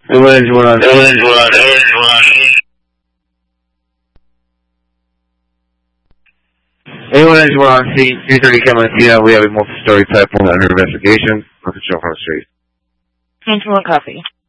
Anyone else want on? Anyone else want on scene? 3:30 come and see how we have a multi-story platform under investigation. Look at show on the street. Thanks for coffee.